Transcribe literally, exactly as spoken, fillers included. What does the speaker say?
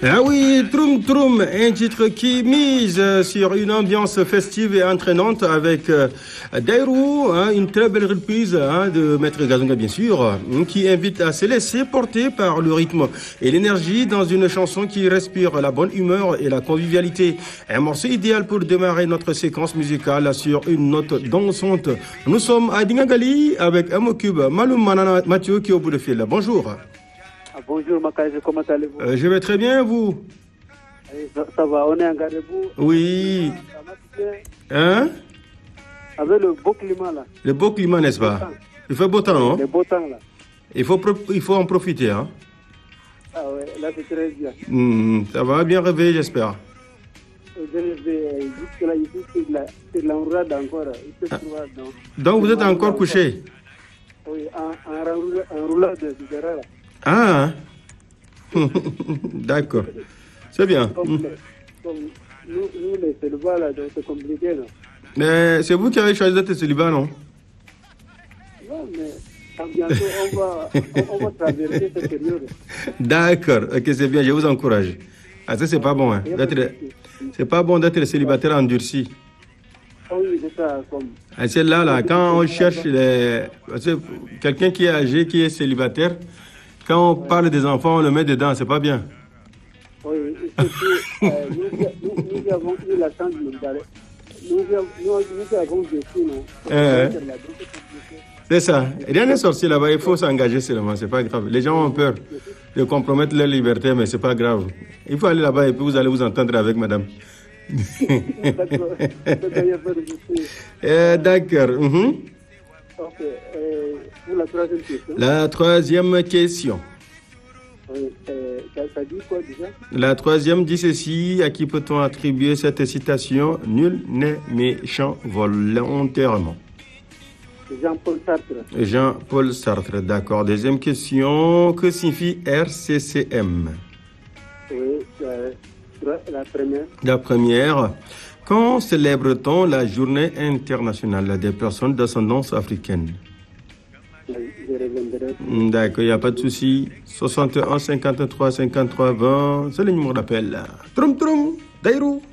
Ah oui, Troum Troum, un titre qui mise sur une ambiance festive et entraînante avec euh, Dairou, hein, une très belle reprise hein, de Maître Gazonga bien sûr, hein, qui invite à se laisser porter par le rythme et l'énergie dans une chanson qui respire la bonne humeur et la convivialité. Un morceau idéal pour démarrer notre séquence musicale sur une note dansante. Nous sommes à Dingagali avec Amokub Maloum Manana Mathieu qui est au bout de fil. Bonjour. Ah, bonjour Makaï, comment allez-vous? euh, Je vais très bien, vous? Ça, ça va, on est en Garibou. Oui. Hein? Avec le beau climat là. Le beau climat, n'est-ce pas? Il fait beau temps, non? Le beau temps là. Il faut, il faut en profiter, hein? Ah ouais, là c'est très bien. Mmh, ça va bien réveiller, j'espère. Jusque-là, ici, c'est de l'enroulade encore. Ah. Donc vous êtes encore couché? Oui, en roulade de là. Ah, d'accord. C'est bien. Comme, comme nous, nous, les célibats, là, c'est compliqué, non? Mais c'est vous qui avez choisi d'être célibat, non? Non, mais bientôt, on va, on, on va traverser cette période. D'accord, ok, c'est bien, je vous encourage. Ah, ça, c'est pas bon, hein. C'est pas bon d'être célibataire endurci. Oui, c'est ça, comme... Ah, c'est là, là, quand on cherche les... quelqu'un qui est âgé, qui est célibataire, quand on parle des enfants, on le met dedans, c'est pas bien. Oui, surtout, euh, nous, nous, nous avons eu la chance de nous garder. Nous, nous, nous avons vécu, non? Euh, c'est ça. Rien n'est sorti là-bas, il faut s'engager seulement, c'est pas grave. Les gens ont peur de compromettre leur liberté, mais c'est pas grave. Il faut aller là-bas et puis vous allez vous entendre avec madame. D'accord. euh, D'accord. Mm-hmm. Ok. Euh, pour la troisième question. La troisième question. Oui, euh, ça, ça dit quoi déjà? La troisième dit ceci. À qui peut-on attribuer cette citation? Nul n'est méchant volontairement. Jean-Paul Sartre. Jean-Paul Sartre, d'accord. Deuxième question. Que signifie R C C M? Oui, euh, la première. La première. Quand célèbre-t-on la journée internationale des personnes d'ascendance africaine? D'accord, il n'y a pas de souci. soixante et un, cinquante-trois, cinquante-trois, vingt, c'est le numéro d'appel. Troum troum, Dairou.